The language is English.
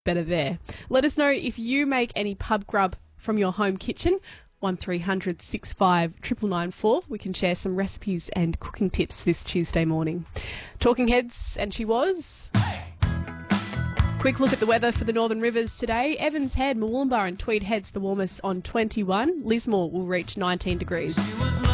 better there. Let us know if you make any pub grub from your home kitchen. 1300 65 9994. We can share some recipes and cooking tips this Tuesday morning. Talking Heads, and she was. Quick look at the weather for the Northern Rivers today. Evans Head, Murwillumbah and Tweed Head's the warmest on 21. Lismore will reach 19 degrees.